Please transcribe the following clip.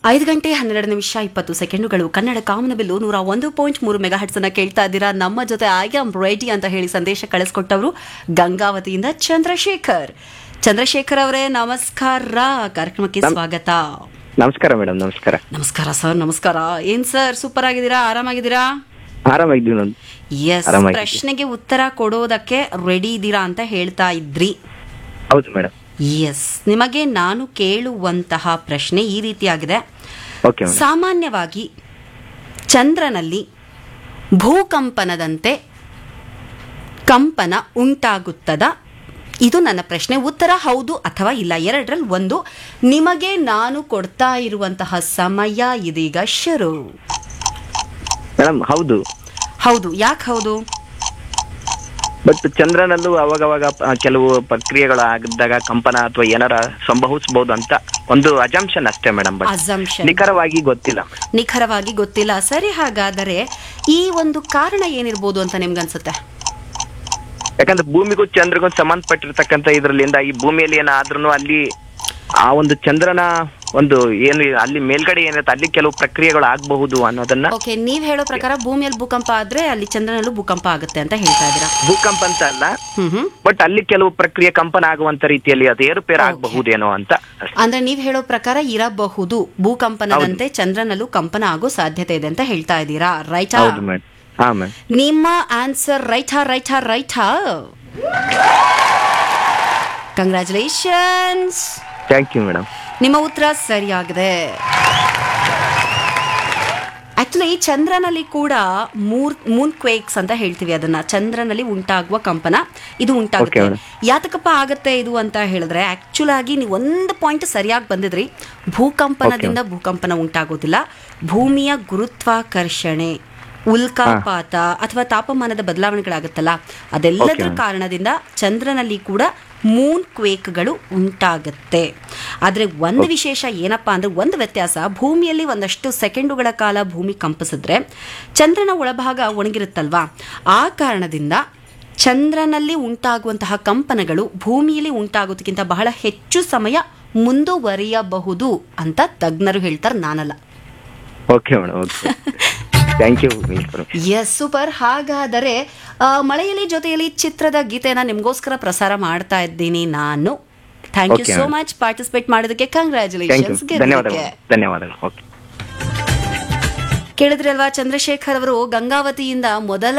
5:12:20 ಕನ್ನಡ ಕಾಮನಬಿಲ್ಲು 101.3 megahertz ಅನ್ನ ಕೇಳ್ತಾ ಇದ್ದೀರಾ. ನಮ್ಮ ಜೊತೆ ಐ ಆಮ್ ರೆಡಿ ಅಂತ ಹೇಳಿ ಸಂದೇಶ ಕಳಿಸ್ಕೊಟ್ಟವರು ಗಂಗಾವತಿಯಿಂದ ಚಂದ್ರಶೇಖರ್ ಅವರೇ, ನಮಸ್ಕಾರ. ಕಾರ್ಯಕ್ರಮಕ್ಕೆ ಸ್ವಾಗತ. ನಮಸ್ಕಾರ ಮೇಡಮ್. ನಮಸ್ಕಾರ. ನಮಸ್ಕಾರ ಸರ್. ನಮಸ್ಕಾರ. ಏನ್ ಸರ್, ಸೂಪರ್ ಆಗಿದ್ದೀರಾ? ಆರಾಮಾಗಿದ್ದೀರಾ? ಆರಾಮಾಗಿದ್ದೀವಿ ನಾನು. ಎಸ್, ಪ್ರಶ್ನೆಗೆ ಉತ್ತರ ಕೊಡೋದಕ್ಕೆ ರೆಡಿ ಇದ್ದೀರಾ ಅಂತ ಹೇಳ್ತಾ ಇದ್ರಿ. ಹೌದು ಮೇಡಮ್. ಎಸ್, ನಿಮಗೆ ನಾನು ಕೇಳುವಂತಹ ಪ್ರಶ್ನೆ ಈ ರೀತಿಯಾಗಿದೆ. ಸಾಮಾನ್ಯವಾಗಿ ಚಂದ್ರನಲ್ಲಿ ಭೂಕಂಪನದಂತೆ ಕಂಪನ ಉಂಟಾಗುತ್ತದ? ಇದು ನನ್ನ ಪ್ರಶ್ನೆ. ಉತ್ತರ ಹೌದು ಅಥವಾ ಇಲ್ಲ, ಎರಡರಲ್ಲಿ ಒಂದು. ನಿಮಗೆ ನಾನು ಕೊಡ್ತಾ ಇರುವಂತಹ ಸಮಯ ಇದೀಗ ಶುರು. ಮೇಡಮ್ ಹೌದು. ಹೌದು. ಯಾಕೆ ಹೌದು? ಬಟ್ ಚಂದ್ರನಲ್ಲೂ ಅವಾಗವಾಗ ಕೆಲವು ಪ್ರಕ್ರಿಯೆಗಳು ಆಗಿದ್ದಾಗ ಕಂಪನ ಅಥವಾ ಏನಾರ ಸಂಭವಿಸಬಹುದು ಅಂತ ಒಂದು ಅಜಂಪ್ಷನ್ ಅಷ್ಟೇ ಮೇಡಮ್. ಅಸಂಪ್ಷನ್. ನಿಖರವಾಗಿ ಗೊತ್ತಿಲ್ಲ. ಸರಿ, ಹಾಗಾದರೆ ಈ ಒಂದು ಕಾರಣ ಏನಿರ್ಬೋದು ಅಂತ ನಿಮ್ಗನ್ಸುತ್ತೆ? ಯಾಕಂದ್ರೆ ಭೂಮಿಗೂ ಚಂದ್ರಗೂ ಸಂಬಂಧಪಟ್ಟಿರ್ತಕ್ಕಂಥ ಇದ್ರಲ್ಲಿಂದ ಈ ಭೂಮಿಯಲ್ಲಿ ಏನಾದ್ರೂ ಅಲ್ಲಿ ಆ ಒಂದು ಚಂದ್ರನ ಒಂದು ಏನು ಅಲ್ಲಿ ಮೇಲ್ಗಡೆ ಏನಿರುತ್ತೆ ಅಲ್ಲಿ ಕೆಲವು ಪ್ರಕ್ರಿಯೆಗಳು ಆಗಬಹುದು ಅನ್ನೋದನ್ನ. ಓಕೆ, ನೀವ್ ಹೇಳೋ ಪ್ರಕಾರ ಭೂಮಿಯಲ್ಲಿ ಭೂಕಂಪ ಆದ್ರೆ ಅಲ್ಲಿ ಚಂದ್ರನಲ್ಲೂ ಭೂಕಂಪ ಆಗುತ್ತೆ ಅಂತ ಹೇಳ್ತಾ ಇದ್ದೀರಾ? ಭೂಕಂಪ ಅಂತ ಅಲ್ಲ, ಬಟ್ ಅಲ್ಲಿ ಕೆಲವು ಪ್ರಕ್ರಿಯೆ ಕಂಪನ ಆಗುವಂತ ರೀತಿಯಲ್ಲಿ ಅದು ಏರುಪೇರು ಆಗಬಹುದೇನೋ ಅಂತ. ಅಂದ್ರೆ ನೀವ್ ಹೇಳೋ ಪ್ರಕಾರ ಇರಬಹುದು, ಭೂಕಂಪನದಂತೆ ಚಂದ್ರನಲ್ಲೂ ಕಂಪನ ಆಗೋ ಸಾಧ್ಯತೆ ಇದೆ ಅಂತ ಹೇಳ್ತಾ ಇದ್ದೀರಾ, ರೈಟಾ? ನಿಮ್ಮ ಆನ್ಸರ್ ರೈಟಾ? ಕಂಗ್ರ್ಯಾಚುಲೇಷನ್ಸ್. Thank you madam. ನಿಮ್ಮ ಉತ್ತರ ಸರಿಯಾಗಿದೆ. ಆಕ್ಚುಲಿ ಚಂದ್ರನಲ್ಲಿ ಕೂಡ ಮೂನ್ ಕ್ವೇಕ್ಸ್ ಅಂತ ಹೇಳ್ತೀವಿ, ಅದನ್ನ ಚಂದ್ರನಲ್ಲಿ ಉಂಟಾಗುವ ಕಂಪನ ಇದು ಉಂಟಾಗುತ್ತೆ. ಯಾತಕಪ್ಪ ಆಗತ್ತೆ ಇದು ಅಂತ ಹೇಳಿದ್ರೆ, ಆಕ್ಚುಲ್ ಆಗಿ ನೀವು ಒಂದು ಪಾಯಿಂಟ್ ಸರಿಯಾಗಿ ಬಂದಿದ್ರಿ. ಭೂಕಂಪನದಿಂದ ಭೂಕಂಪನ ಉಂಟಾಗೋದಿಲ್ಲ. ಭೂಮಿಯ ಗುರುತ್ವಾಕರ್ಷಣೆ, ಉಲ್ಕಾಪಾತ ಅಥವಾ ತಾಪಮಾನದ ಬದಲಾವಣೆಗಳಾಗುತ್ತಲ್ಲ, ಅದೆಲ್ಲದರ ಕಾರಣದಿಂದ ಚಂದ್ರನಲ್ಲಿ ಕೂಡ ಮೂನ್ ಕ್ವೇಕ್ಗಳು ಉಂಟಾಗುತ್ತೆ. ಆದರೆ ಒಂದು ವಿಶೇಷ ಏನಪ್ಪಾ ಅಂದ್ರೆ, ಒಂದು ವ್ಯತ್ಯಾಸ, ಭೂಮಿಯಲ್ಲಿ ಒಂದಷ್ಟು ಸೆಕೆಂಡುಗಳ ಕಾಲ ಭೂಮಿ ಕಂಪಿಸಿದ್ರೆ ಚಂದ್ರನ ಒಳಭಾಗ ಒಣಗಿರುತ್ತಲ್ವಾ, ಆ ಕಾರಣದಿಂದ ಚಂದ್ರನಲ್ಲಿ ಉಂಟಾಗುವಂತಹ ಕಂಪನಗಳು ಭೂಮಿಯಲ್ಲಿ ಉಂಟಾಗೋದಕ್ಕಿಂತ ಬಹಳ ಹೆಚ್ಚು ಸಮಯ ಮುಂದುವರಿಯಬಹುದು ಅಂತ ತಜ್ಞರು ಹೇಳ್ತಾರೆ, ನಾನಲ್ಲ. Thank you. S, super. ಹಾಗಾದರೆ ಮಳೆಯಲ್ಲಿ ಜೊತೆಯಲ್ಲಿ ಚಿತ್ರದ ಗೀತೆಯನ್ನ ನಿಮಗೋಸ್ಕರ ಪ್ರಸಾರ ಮಾಡ್ತಾ ಇದ್ದೀನಿ ನಾನು. Thank you so much participate ಮಾಡೋದಕ್ಕೆ. ಕಂಗ್ರ್ಯಾಚುಲೇಷನ್ಸ್. ಧನ್ಯವಾದಗಳು. ಕೇಳಿದ್ರಲ್ವಾ, ಚಂದ್ರಶೇಖರ್ ಅವರು ಗಂಗಾವತಿಯಿಂದ ಮೊದಲ